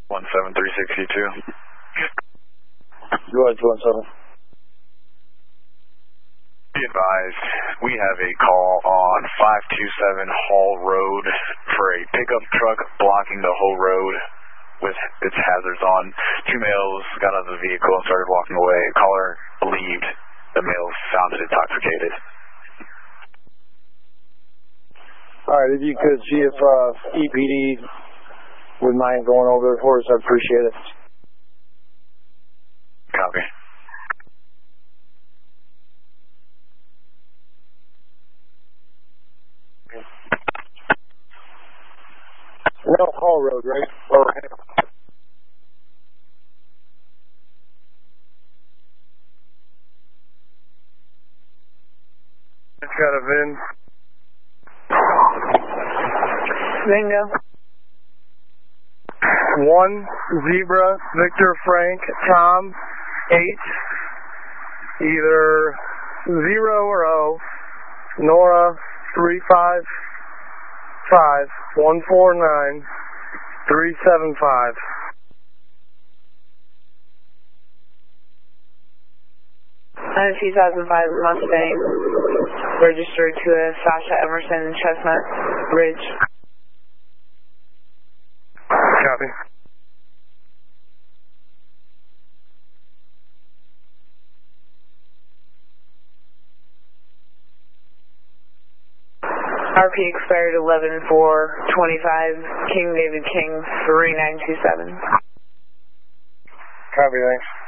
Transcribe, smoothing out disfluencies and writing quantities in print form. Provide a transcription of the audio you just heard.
17362. Go ahead, 217. Be advised, we have a call on 527 Hall Road for a pickup truck blocking the whole road with its hazards on. 2 males got out of the vehicle and started walking away. Caller believed the males sounded intoxicated. Alright, if you could see if EPD would mind going over there for us, I'd appreciate it. Copy. No, Hall Road, right? Or it's got a VIN. Bingo. 1 Zebra Victor Frank Tom 8 either 0 or O Nora 355 149 375. A 2005 Mustang, registered to a Sasha Emerson Chestnut Ridge. Copy. RP expired 11/4/25. King David King 3927. Copy, thanks.